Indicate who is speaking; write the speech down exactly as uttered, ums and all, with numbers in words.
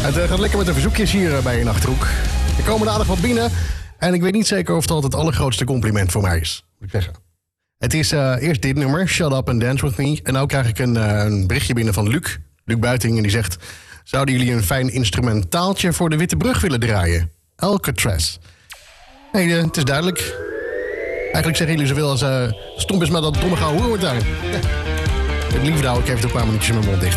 Speaker 1: Het uh, gaat lekker met de verzoekjes hier uh, bij in Achterhoek. Er komen er aardig wat binnen. En ik weet niet zeker of dat het allergrootste compliment voor mij is, moet ik zeggen. Het is uh, eerst dit nummer, Shut Up and Dance With Me. En nu krijg ik een, uh, een berichtje binnen van Luc. Luc Buiting, en die zegt... Zouden jullie een fijn instrumentaaltje voor de Witte Brug willen draaien? Alcatraz. Nee, uh, het is duidelijk. Eigenlijk zeggen jullie zoveel als... Uh, stom is maar dat domme gauw hoer daar. Ja. Het liefde hou ik even een paar minuutjes mijn mond dicht.